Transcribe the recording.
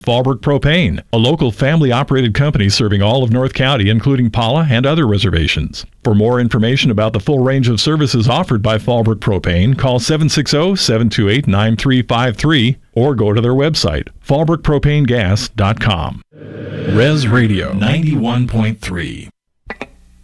Fallbrook Propane, a local family-operated company serving all of North County, including Pala and other reservations. For more information about the full range of services offered by Fallbrook Propane, call 760-728-9353 or go to their website, fallbrookpropanegas.com. Res Radio 91.3.